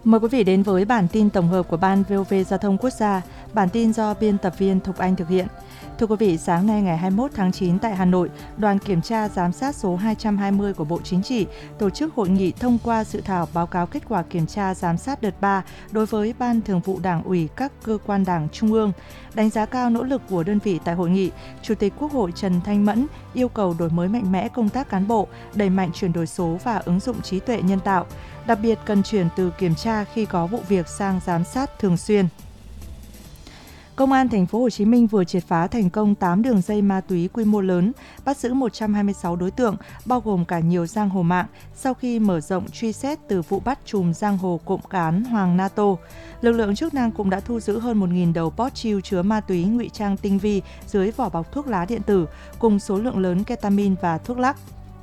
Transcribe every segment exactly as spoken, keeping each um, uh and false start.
Mời quý vị đến với bản tin tổng hợp của Ban vê o vê Giao thông Quốc gia. Bản tin do biên tập viên Thục Anh thực hiện. Thưa quý vị, sáng nay ngày hai mươi mốt tháng chín tại Hà Nội, đoàn kiểm tra giám sát số hai trăm hai mươi của Bộ Chính trị tổ chức hội nghị thông qua dự thảo báo cáo kết quả kiểm tra giám sát đợt ba đối với Ban Thường vụ Đảng ủy các cơ quan Đảng Trung ương. Đánh giá cao nỗ lực của đơn vị tại hội nghị, Chủ tịch Quốc hội Trần Thanh Mẫn yêu cầu đổi mới mạnh mẽ công tác cán bộ, đẩy mạnh chuyển đổi số và ứng dụng trí tuệ nhân tạo. Đặc biệt cần chuyển từ kiểm tra khi có vụ việc sang giám sát thường xuyên. Công an thành phố Hồ Chí Minh vừa triệt phá thành công tám đường dây ma túy quy mô lớn, bắt giữ một trăm hai mươi sáu đối tượng, bao gồm cả nhiều giang hồ mạng, sau khi mở rộng truy xét từ vụ bắt trùm giang hồ cộng cán Hoàng NATO. Lực lượng chức năng cũng đã thu giữ hơn một nghìn đầu pót chiêu chứa ma túy ngụy trang tinh vi dưới vỏ bọc thuốc lá điện tử, cùng số lượng lớn ketamin và thuốc lắc.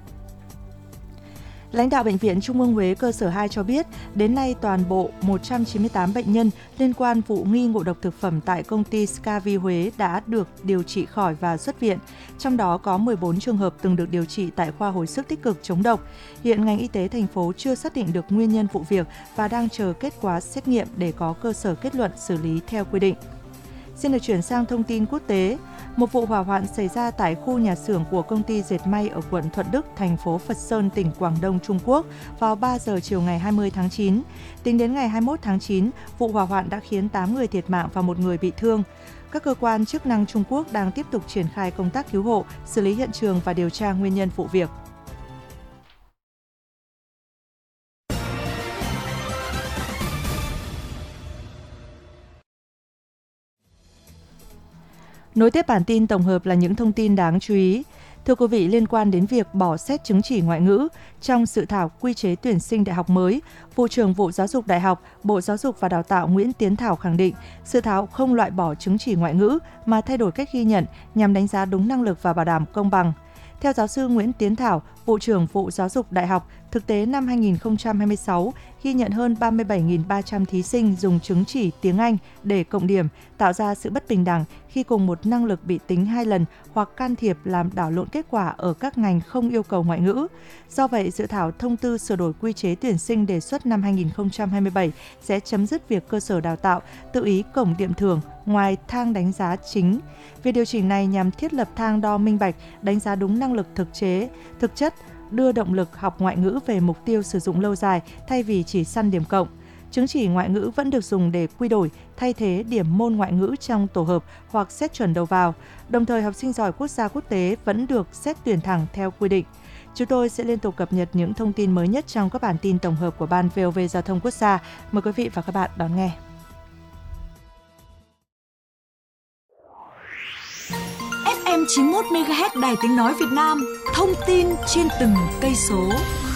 Lãnh đạo Bệnh viện Trung ương Huế cơ sở hai cho biết, đến nay toàn bộ một trăm chín mươi tám bệnh nhân liên quan vụ nghi ngộ độc thực phẩm tại công ty Scavi Huế đã được điều trị khỏi và xuất viện. Trong đó có mười bốn trường hợp từng được điều trị tại khoa hồi sức tích cực chống độc. Hiện ngành y tế thành phố chưa xác định được nguyên nhân vụ việc và đang chờ kết quả xét nghiệm để có cơ sở kết luận xử lý theo quy định. Xin được chuyển sang thông tin quốc tế. Một vụ hỏa hoạn xảy ra tại khu nhà xưởng của công ty dệt may ở quận Thuận Đức, thành phố Phật Sơn, tỉnh Quảng Đông, Trung Quốc vào ba giờ chiều ngày hai mươi tháng chín. Tính đến ngày hai mươi mốt tháng chín, vụ hỏa hoạn đã khiến tám người thiệt mạng và một người bị thương. Các cơ quan chức năng Trung Quốc đang tiếp tục triển khai công tác cứu hộ, xử lý hiện trường và điều tra nguyên nhân vụ việc. Nối tiếp bản tin tổng hợp là những thông tin đáng chú ý. Thưa quý vị, liên quan đến việc bỏ xét chứng chỉ ngoại ngữ, trong dự thảo quy chế tuyển sinh đại học mới, Vụ trưởng Vụ Giáo dục Đại học, Bộ Giáo dục và Đào tạo Nguyễn Tiến Thảo khẳng định, dự thảo không loại bỏ chứng chỉ ngoại ngữ mà thay đổi cách ghi nhận nhằm đánh giá đúng năng lực và bảo đảm công bằng. Theo giáo sư Nguyễn Tiến Thảo, Vụ trưởng Vụ Giáo dục Đại học, thực tế năm hai nghìn không trăm hai mươi sáu ghi nhận hơn ba mươi bảy nghìn ba trăm thí sinh dùng chứng chỉ tiếng Anh để cộng điểm, tạo ra sự bất bình đẳng khi cùng một năng lực bị tính hai lần hoặc can thiệp làm đảo lộn kết quả ở các ngành không yêu cầu ngoại ngữ. Do vậy, dự thảo thông tư sửa đổi quy chế tuyển sinh đề xuất năm hai nghìn không trăm hai mươi bảy sẽ chấm dứt việc cơ sở đào tạo tự ý cổng điểm thưởng ngoài thang đánh giá chính. Việc điều chỉnh này nhằm thiết lập thang đo minh bạch, đánh giá đúng năng lực thực chế, thực chất, đưa động lực học ngoại ngữ về mục tiêu sử dụng lâu dài thay vì chỉ săn điểm cộng. Chứng chỉ ngoại ngữ vẫn được dùng để quy đổi, thay thế điểm môn ngoại ngữ trong tổ hợp hoặc xét chuẩn đầu vào. Đồng thời, học sinh giỏi quốc gia quốc tế vẫn được xét tuyển thẳng theo quy định. Chúng tôi sẽ liên tục cập nhật những thông tin mới nhất trong các bản tin tổng hợp của Ban vê o vê Giao thông Quốc gia. Mời quý vị và các bạn đón nghe. ép em chín mươi mốt mê ga héc Đài Tiếng Nói Việt Nam, thông tin trên từng cây số.